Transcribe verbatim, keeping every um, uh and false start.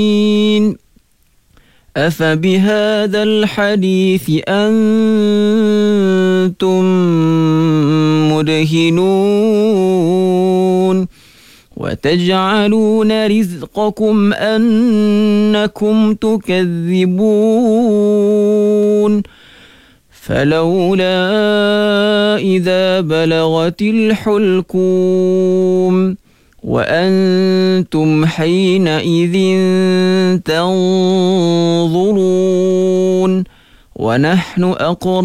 أفبهذا الحديث أنتم مدهنون وتجعلون رزقكم أنكم تكذبون فلولا إذا بلغت الحلقوم وأنتم حينئذ تنظرون ونحن أقرب